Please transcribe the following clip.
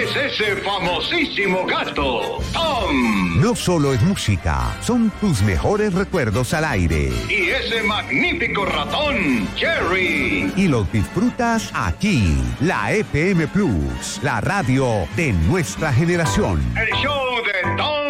es ese famosísimo gato, Tom. No solo es música, son tus mejores recuerdos al aire. Y ese magnífico ratón, Jerry. Y los disfrutas aquí, la FM Plus, la radio de nuestra generación. El show de Tom